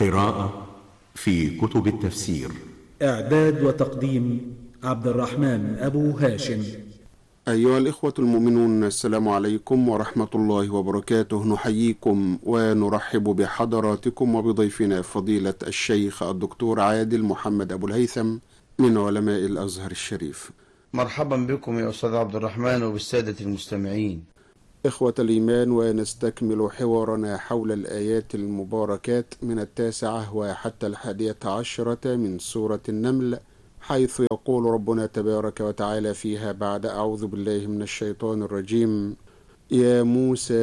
قراءة في كتب التفسير. إعداد وتقديم عبد الرحمن أبو هاشم. أيها الإخوة المؤمنون، السلام عليكم ورحمة الله وبركاته. نحييكم ونرحب بحضراتكم وبضيفنا فضيلة الشيخ الدكتور عادل محمد أبو الهيثم من علماء الأزهر الشريف. مرحبا بكم يا أستاذ عبد الرحمن وبالسادة المستمعين. إخوة الإيمان، ونستكمل حوارنا حول الآيات المباركات من 9 وحتى 11 من سورة النمل، حيث يقول ربنا تبارك وتعالى فيها بعد أعوذ بالله من الشيطان الرجيم: يا موسى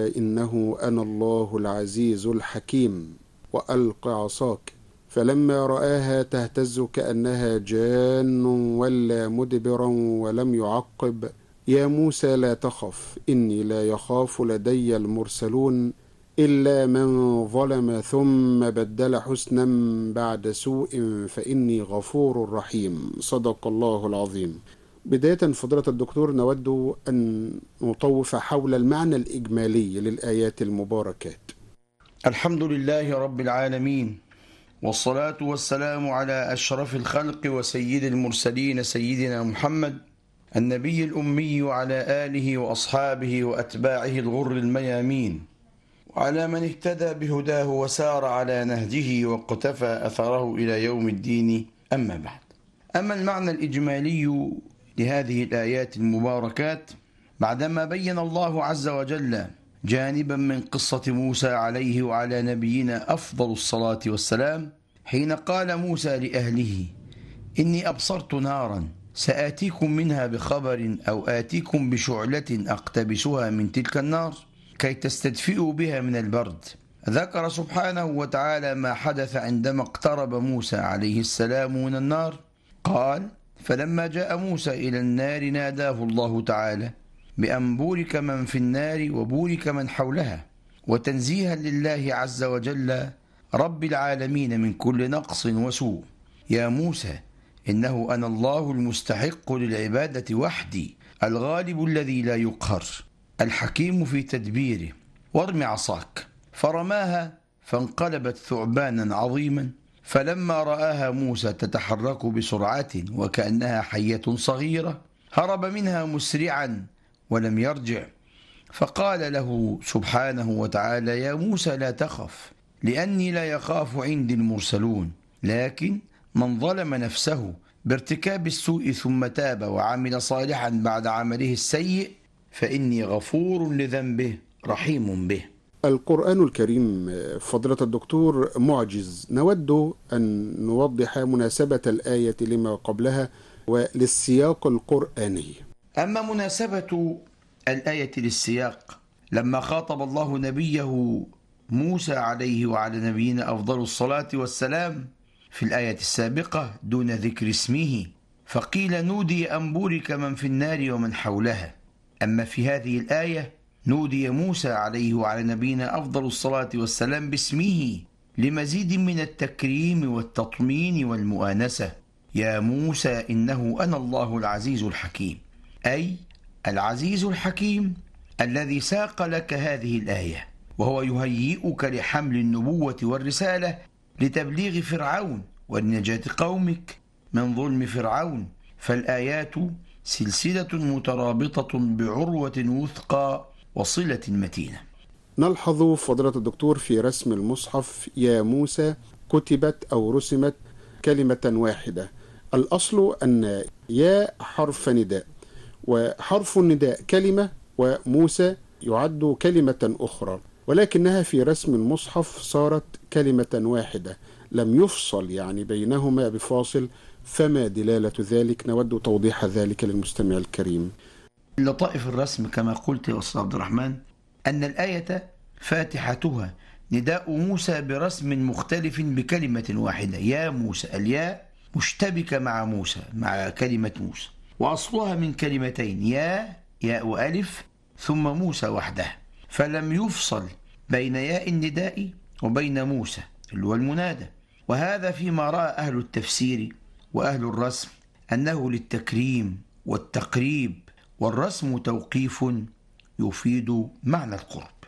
إنه أنا الله العزيز الحكيم وألق عصاك فلما رآها تهتز كأنها جان ولا مدبرا ولم يعقب يا موسى لا تخف إني لا يخاف لدي المرسلون إلا من ظلم ثم بدل حسنا بعد سوء فإني غفور رحيم. صدق الله العظيم. بداية فضيلة الدكتور، نود أن نطوف حول المعنى الإجمالي للآيات المباركات. الحمد لله رب العالمين، والصلاة والسلام على أشرف الخلق وسيد المرسلين سيدنا محمد النبي الأمي، وعلى آله وأصحابه وأتباعه الغر الميامين، وعلى من اهتدى بهداه وسار على نهجه واقتفى أثره إلى يوم الدين. أما بعد، أما المعنى الإجمالي لهذه الآيات المباركات، بعدما بين الله عز وجل جانبا من قصة موسى عليه وعلى نبينا أفضل الصلاة والسلام، حين قال موسى لأهله: إني أبصرت نارا سآتيكم منها بخبر أو آتيكم بشعلة أقتبسها من تلك النار كي تستدفئوا بها من البرد. ذكر سبحانه وتعالى ما حدث عندما اقترب موسى عليه السلام من النار. قال: فلما جاء موسى إلى النار ناداه الله تعالى بأن بورك من في النار وبورك من حولها، وتنزيها لله عز وجل رب العالمين من كل نقص وسوء: يا موسى إنه أنا الله المستحق للعبادة وحدي، الغالب الذي لا يقهر، الحكيم في تدبيره، وارم عصاك. فرماها فانقلبت ثعبانا عظيما، فلما رآها موسى تتحرك بسرعة وكأنها حية صغيرة هرب منها مسرعا ولم يرجع، فقال له سبحانه وتعالى: يا موسى لا تخف لأني لا يخاف عندي المرسلون، لكن من ظلم نفسه بارتكاب السوء ثم تاب وعمل صالحا بعد عمله السيء فإني غفور لذنبه رحيم به. القرآن الكريم فضيلة الدكتور معجز، نود أن نوضح مناسبة الآية لما قبلها وللسياق القرآني. أما مناسبة الآية للسياق، لما خاطب الله نبيه موسى عليه وعلى نبينا أفضل الصلاة والسلام في الآية السابقة دون ذكر اسمه، فقيل: نودي أن بورك من في النار ومن حولها. أما في هذه الآية نودي موسى عليه وعلى نبينا أفضل الصلاة والسلام باسمه لمزيد من التكريم والتطمين والمؤانسة: يا موسى إنه أنا الله العزيز الحكيم، أي العزيز الحكيم الذي ساق لك هذه الآية، وهو يهيئك لحمل النبوة والرسالة لتبليغ فرعون ولنجاة قومك من ظلم فرعون. فالآيات سلسلة مترابطة بعروة وثقى وصلة متينة. نلحظ فضيلة الدكتور في رسم المصحف يا موسى كتبت أو رسمت كلمة واحدة. الأصل أن يا حرف نداء، وحرف النداء كلمة، وموسى يعد كلمة أخرى، ولكنها في رسم المصحف صارت كلمة واحدة، لم يفصل يعني بينهما بفاصل. فما دلالة ذلك؟ نود توضيح ذلك للمستمع الكريم. لطائف الرسم كما قلت يا أستاذ عبد الرحمن أن الآية فاتحتها نداء موسى برسم مختلف بكلمة واحدة: يا موسى. الياء مشتبكة مع موسى، مع كلمة موسى، وأصلها من كلمتين: ياء ألف ثم موسى وحده، فلم يفصل بين ياء النداء وبين موسى اللي هو المنادى. وهذا فيما رأى أهل التفسير وأهل الرسم أنه للتكريم والتقريب، والرسم توقيف يفيد معنى القرب.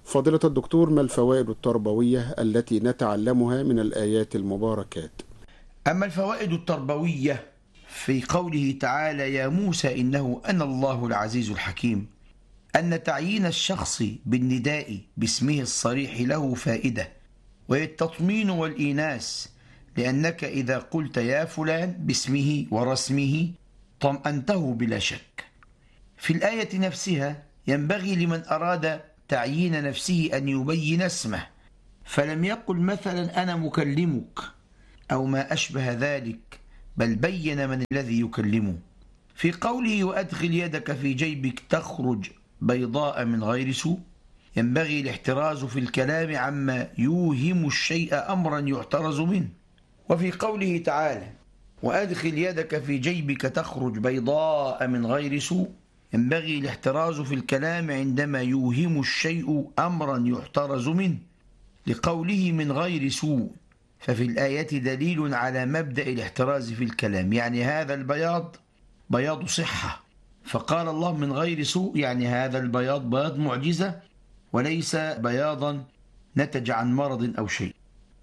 فضيلة الدكتور، ما الفوائد التربوية التي نتعلمها من الآيات المباركات؟ أما الفوائد التربوية في قوله تعالى يا موسى إنه أنا الله العزيز الحكيم، أن تعيين الشخص بالنداء باسمه الصريح له فائدة، وهي التطمين والإيناس، لأنك إذا قلت يا فلان باسمه ورسمه طمأنته بلا شك. في الآية نفسها ينبغي لمن أراد تعيين نفسه أن يبين اسمه، فلم يقل مثلا أنا مكلمك أو ما أشبه ذلك، بل بين من الذي يكلمه. في قوله وأدخل يدك في جيبك تخرج بيضاء من غير سوء، ينبغي الاحتراز في الكلام عما يوهم الشيء أمرا يحترز منه. وفي قوله تعالى وأدخل يدك في جيبك تخرج بيضاء من غير سوء، ينبغي الاحتراز في الكلام عندما يوهم الشيء أمرا يحترز منه، لقوله من غير سوء. ففي الآية دليل على مبدأ الاحتراز في الكلام، يعني هذا البياض بياض صحة، فقال الله من غير سوء، يعني هذا البياض بياض معجزة وليس بياضا نتج عن مرض أو شيء.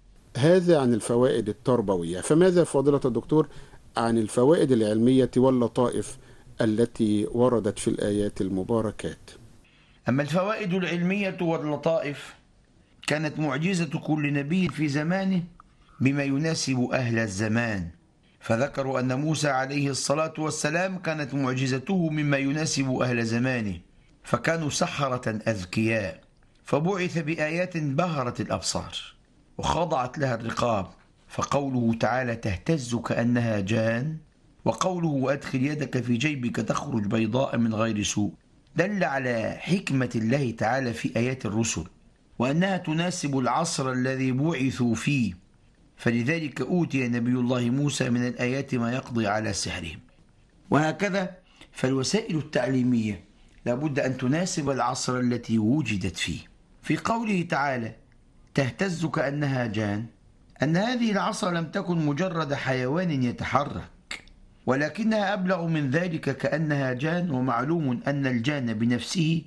هذا عن الفوائد التربوية، فماذا فضيلة الدكتور عن الفوائد العلمية واللطائف التي وردت في الآيات المباركات؟ أما الفوائد العلمية واللطائف كانت معجزة كل نبي في زمانه بما يناسب أهل الزمان، فذكروا أن موسى عليه الصلاة والسلام كانت معجزته مما يناسب أهل زمانه، فكانوا سحرة أذكياء، فبعث بآيات بهرت الأبصار وخضعت لها الرقاب، فقوله تعالى تهتز كأنها جان، وقوله وأدخل يدك في جيبك تخرج بيضاء من غير سوء، دل على حكمة الله تعالى في آيات الرسل، وأنها تناسب العصر الذي بعثوا فيه، فلذلك أوتي نبي الله موسى من الآيات ما يقضي على سحرهم. وهكذا فالوسائل التعليمية لابد أن تناسب العصر التي وجدت فيه. في قوله تعالى تهتز كأنها جان، أن هذه العصا لم تكن مجرد حيوان يتحرك، ولكنها أبلغ من ذلك كأنها جان، ومعلوم أن الجان بنفسه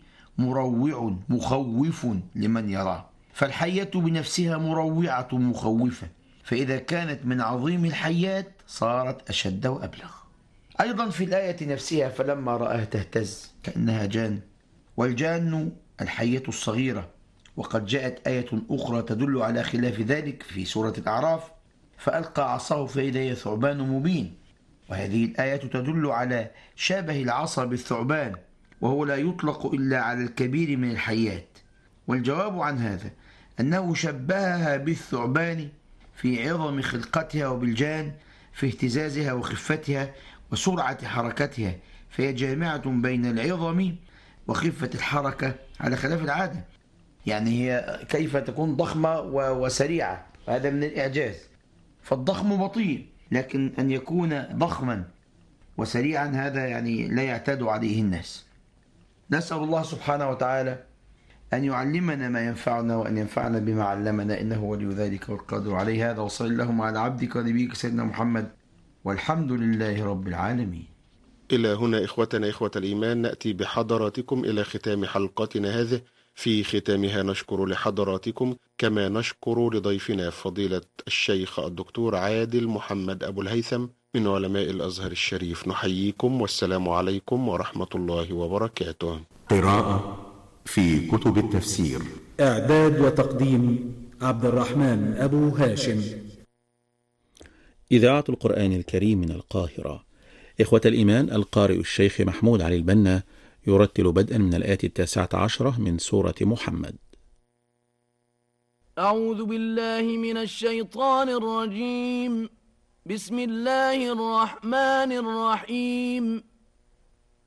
مروع مخوف لمن يراه، فالحية بنفسها مروعة مخوفة، فإذا كانت من عظيم الحيات صارت أشد وأبلغ. أيضا في الآية نفسها فلما رآها تهتز كأنها جان، والجان الحية الصغيرة، وقد جاءت آية أخرى تدل على خلاف ذلك في سورة الأعراف فألقى عصاه فإذا هي ثعبان مبين، وهذه الآية تدل على شبه العصا بالثعبان، وهو لا يطلق إلا على الكبير من الحيات. والجواب عن هذا أنه شبهها بالثعبان في عظم خلقتها، وبالجان في اهتزازها وخفتها وسرعة حركتها، فهي جامعة بين العظم وخفة الحركة على خلاف العادة، يعني هي كيف تكون ضخمة وسريعة، هذا من الإعجاز، فالضخم بطيء، لكن أن يكون ضخما وسريعا هذا يعني لا يعتاد عليه الناس. نسأل الله سبحانه وتعالى أن يعلمنا ما ينفعنا وأن ينفعنا بما علمنا، إنه ولي ذلك والقادر عليه. هذا وصلى اللهم على عبدك ونبيك سيدنا محمد، والحمد لله رب العالمين. إلى هنا إخوتنا إخوة الإيمان نأتي بحضراتكم إلى ختام حلقتنا هذه. في ختامها نشكر لحضراتكم كما نشكر لضيفنا فضيلة الشيخ الدكتور عادل محمد أبو الهيثم من علماء الأزهر الشريف. نحييكم والسلام عليكم ورحمة الله وبركاته. قراءة في كتب التفسير. إعداد وتقديم عبد الرحمن أبو هاشم. إذاعة القرآن الكريم من القاهرة. إخوة الإيمان، القارئ الشيخ محمود علي البنا يرتل بدءا من الآية 19 من سورة محمد. أعوذ بالله من الشيطان الرجيم. بسم الله الرحمن الرحيم.